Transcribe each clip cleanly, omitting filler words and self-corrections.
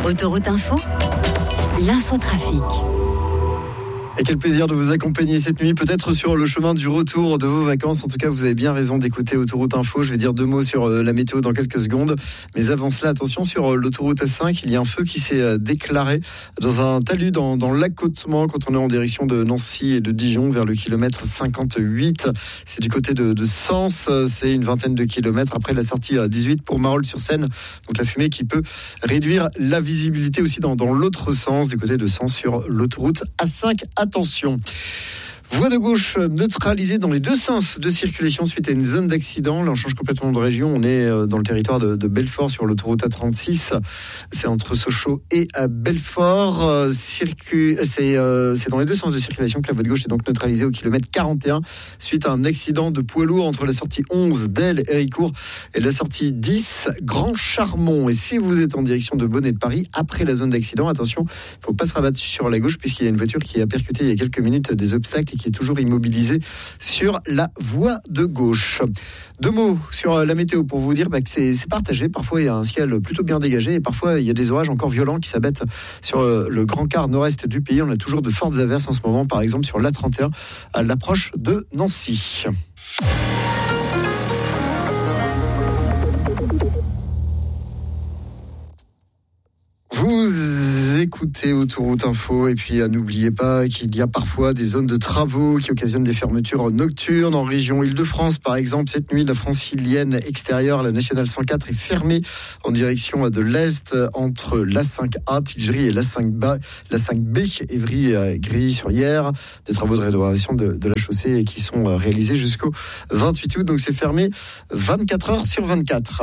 Autoroute Info, l'infotrafic. Et quel plaisir de vous accompagner cette nuit, peut-être sur le chemin du retour de vos vacances. En tout cas, vous avez bien raison d'écouter Autoroute Info. Je vais dire 2 mots sur la météo dans quelques secondes. Mais avant cela, attention, sur l'autoroute A5, il y a un feu qui s'est déclaré dans un talus dans l'accotement quand on est en direction de Nancy et de Dijon vers le kilomètre 58. C'est du côté de Sens. C'est une vingtaine de kilomètres après la sortie 18 pour Marolles-sur-Seine. Donc la fumée qui peut réduire la visibilité aussi dans l'autre sens, du côté de Sens sur l'autoroute A5. Attention. Voie de gauche neutralisée dans les 2 sens de circulation suite à une zone d'accident. Là, on change complètement de région. On est dans le territoire de Belfort sur l'autoroute A36. C'est entre Sochaux et Belfort. C'est dans les 2 sens de circulation que la voie de gauche est donc neutralisée au kilomètre 41 suite à un accident de poids lourd entre la sortie 11 d'Aile, Héricourt et la sortie 10 Grand Charmont. Et si vous êtes en direction de Bonnet de Paris après la zone d'accident, attention, il ne faut pas se rabattre sur la gauche puisqu'il y a une voiture qui a percuté il y a quelques minutes des obstacles et qui est toujours immobilisé sur la voie de gauche. 2 mots sur la météo pour vous dire que c'est partagé. Parfois, il y a un ciel plutôt bien dégagé et parfois, il y a des orages encore violents qui s'abattent sur le grand quart nord-est du pays. On a toujours de fortes averses en ce moment, par exemple sur l'A31 à l'approche de Nancy. Vous écoutez Autoroute Info et puis n'oubliez pas qu'il y a parfois des zones de travaux qui occasionnent des fermetures nocturnes en région Île-de-France. Par exemple, cette nuit, la francilienne extérieure, la nationale 104 est fermée en direction de l'Est entre l'A5A, Tigerie et l'A5B, Évry-Grilly-sur-Yerre. Des travaux de rénovation de la chaussée qui sont réalisés jusqu'au 28 août. Donc c'est fermé 24 heures sur 24.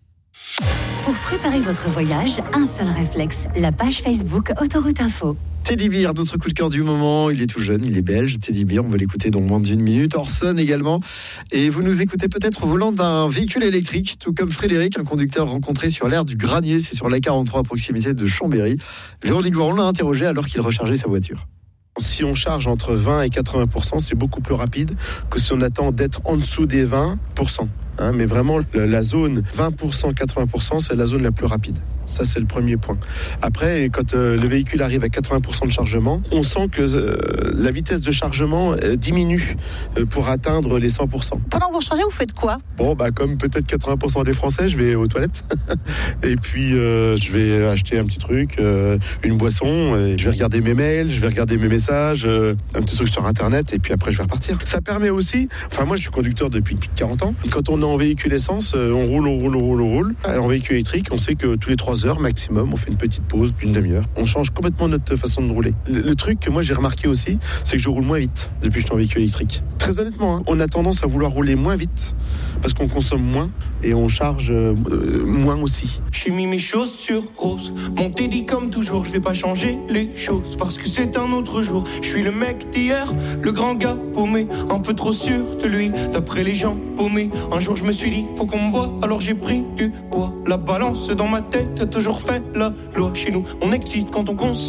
Pour préparer votre voyage, un seul réflexe, la page Facebook Autoroute Info. Teddy Bear, notre coup de cœur du moment, il est tout jeune, il est belge, Teddy Bear, on va l'écouter dans moins d'1 minute, Orson également, et vous nous écoutez peut-être au volant d'un véhicule électrique, tout comme Frédéric, un conducteur rencontré sur l'aire du Granier, c'est sur l'A43 à proximité de Chambéry. Véronique Voron l'a interrogé alors qu'il rechargeait sa voiture. Si on charge entre 20 et 80%, c'est beaucoup plus rapide que si on attend d'être en dessous des 20%. Mais vraiment, la zone 20%, 80%, c'est la zone la plus rapide. Ça, c'est le premier point. Après, quand le véhicule arrive à 80% de chargement, on sent que la vitesse de chargement diminue pour atteindre les 100%. Pendant que vous rechargez, vous faites quoi ? Comme peut-être 80% des Français, je vais aux toilettes. Et puis, je vais acheter un petit truc, une boisson. Et je vais regarder mes mails, je vais regarder mes messages, un petit truc sur Internet. Et puis après, je vais repartir. Ça permet aussi... moi, je suis conducteur depuis 40 ans. Quand on est en véhicule essence, on roule. En véhicule électrique, on sait que tous les 3 heures maximum, on fait une petite pause d'une demi-heure. On change complètement notre façon de rouler. Le truc que moi j'ai remarqué aussi, c'est que je roule moins vite depuis que je suis en véhicule électrique. Très honnêtement, on a tendance à vouloir rouler moins vite parce qu'on consomme moins et on charge moins aussi. J'ai mis mes chaussures roses, mon Teddy comme toujours, je vais pas changer les choses parce que c'est un autre jour. Je suis le mec d'hier, le grand gars paumé, un peu trop sûr de lui, d'après les gens paumés. Un jour je me suis dit, faut qu'on me voie, alors j'ai pris du poids. La balance dans ma tête a toujours fait la loi. Chez nous, on existe quand on consomme.